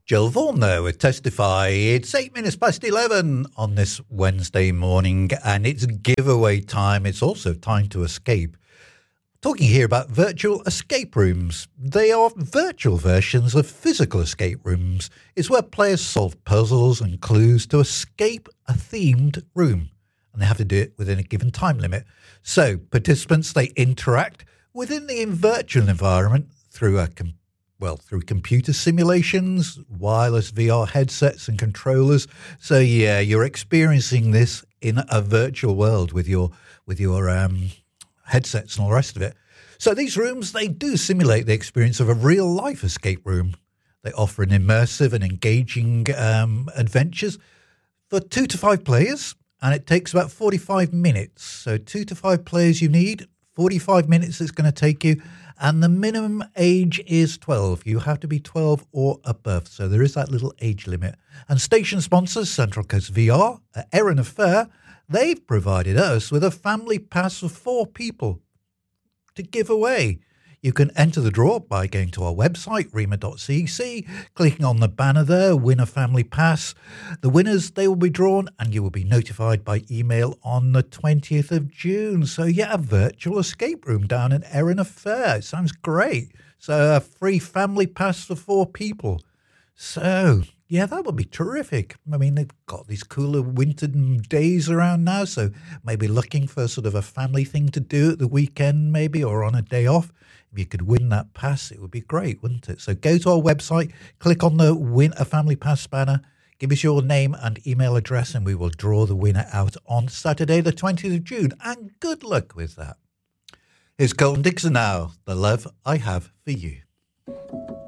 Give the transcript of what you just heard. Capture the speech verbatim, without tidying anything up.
Jill Vaughan there with Testify. It's eight minutes past eleven on this Wednesday morning, and it's giveaway time. It's also time to escape. Talking here about virtual escape rooms. They are virtual versions of physical escape rooms. It's where players solve puzzles and clues to escape a themed room, and they have to do it within a given time limit. So participants, they interact within the virtual environment through a computer. Well, through computer simulations, wireless V R headsets and controllers. So yeah, you're experiencing this in a virtual world with your with your um, headsets and all the rest of it. So these rooms, they do simulate the experience of a real life escape room. They offer an immersive and engaging um, adventures for two to five players, and it takes about forty-five minutes. So two to five players you need, forty-five minutes it's going to take you. And the minimum age is twelve. You have to be twelve or above. So there is that little age limit. And station sponsors, Central Coast V R, at Erin Affair, they've provided us with a family pass of four people to give away. You can enter the draw by going to our website, rema dot c c, clicking on the banner there, win a family pass. The winners, they will be drawn and you will be notified by email on the twentieth of June. So yeah, a virtual escape room down in Erin Affair. It sounds great. So a free family pass for four people. So yeah, that would be terrific. I mean, they've got these cooler winter days around now, so maybe looking for sort of a family thing to do at the weekend maybe, or on a day off. If you could win that pass, it would be great, wouldn't it? So go to our website, click on the Win a Family Pass banner, give us your name and email address, and we will draw the winner out on Saturday, the twentieth of June. And good luck with that. Here's Colton Dixon now, The Love I Have for You.